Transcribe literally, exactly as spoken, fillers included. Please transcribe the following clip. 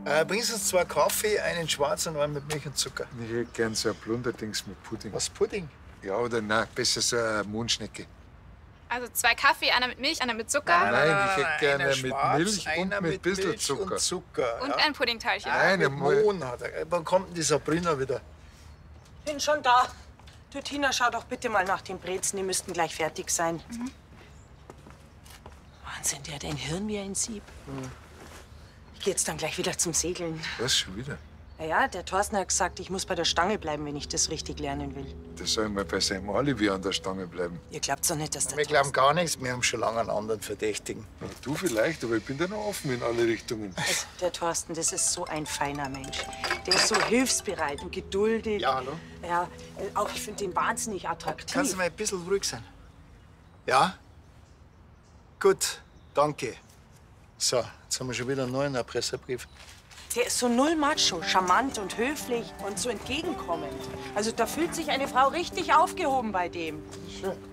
Äh, bringst du uns zwei Kaffee, einen schwarz und einen mit Milch und Zucker. Ich hätte gern so ein Blunderdings mit Pudding. Was, Pudding? Ja, oder nein, besser so eine Mondschnecke. Also zwei Kaffee, einer mit Milch, einer mit Zucker. Nein, nein, ich hätte einer gerne mit schwarz, Milch und einer mit bisschen Milch Zucker. Und, Zucker, Und ja. ein Puddingteilchen. Nein, mit einmal. Mohn hat er. Wann kommt denn die Sabrina wieder? Bin schon da. Du, Tina, schau doch bitte mal nach den Brezen. Die müssten gleich fertig sein. Mhm. Wahnsinn, der hat ein Hirn wie ein Sieb. Mhm. Ich geh jetzt dann gleich wieder zum Segeln. Was, schon wieder? Na ja, der Thorsten hat gesagt, ich muss bei der Stange bleiben, wenn ich das richtig lernen will. Da soll mal bei seinem Alibi an der Stange bleiben. Ihr glaubt doch nicht, dass der Wir glauben gar nichts. Wir haben schon lange einen anderen Verdächtigen. Ja, du vielleicht, aber ich bin da noch offen in alle Richtungen. Also, der Thorsten, das ist so ein feiner Mensch. Der ist so hilfsbereit und geduldig. Ja, hallo? Ja, äh, auch ich finde den wahnsinnig attraktiv. Kannst du mal ein bisschen ruhig sein? Ja? Gut, danke. So, jetzt haben wir schon wieder einen neuen Erpresserbrief. Der ist so null macho, charmant und höflich und so entgegenkommend. Also da fühlt sich eine Frau richtig aufgehoben bei dem. Schön.